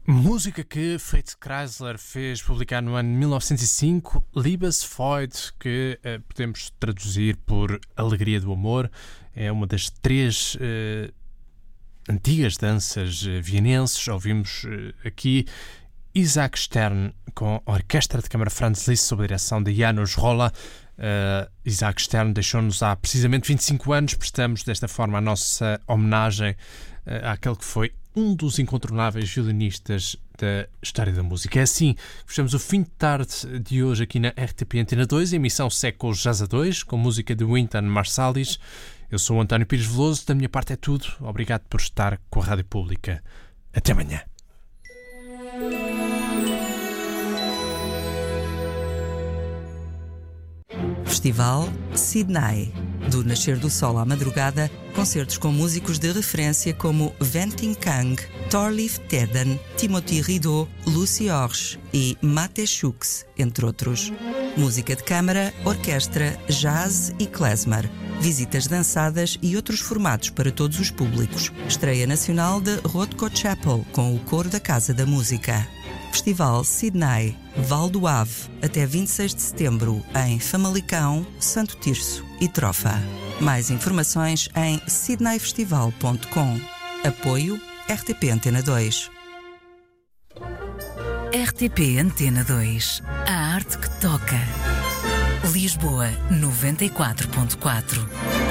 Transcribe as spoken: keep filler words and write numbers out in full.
Música que Fritz Kreisler fez publicar no ano mil novecentos e cinco, Liebesfreude, que uh, podemos traduzir por Alegria do Amor. É uma das três uh, antigas danças uh, vienenses. Ouvimos uh, aqui Isaac Stern com a Orquestra de Câmara Franz Liszt sob a direção de János Rolla. Uh, Isaac Stern deixou-nos há precisamente vinte e cinco anos. Prestamos desta forma a nossa homenagem uh, àquele que foi um dos incontornáveis violinistas da história da música. É assim que fechamos o fim de tarde de hoje aqui na R T P Antena dois, emissão Séculos Jazz a dois, com música de Wynton Marsalis. Eu sou o António Pires Veloso, da minha parte é tudo. Obrigado por estar com a Rádio Pública. Até amanhã. Festival Sydney. Do nascer do sol à madrugada, concertos com músicos de referência como Venting Kang, Thorleif Teden, Timothy Rideau, Lucy Orch e Mate Schux, entre outros. Música de câmara, orquestra, jazz e klezmer. Visitas dançadas e outros formatos para todos os públicos. Estreia nacional de Rothko Chapel, com o coro da Casa da Música. Festival Sydney, Val do Ave, até vinte e seis de setembro, em Famalicão, Santo Tirso e Trofa. Mais informações em sydney festival ponto com. Apoio R T P Antena dois. R T P Antena dois. A arte que toca. Lisboa noventa e quatro ponto quatro.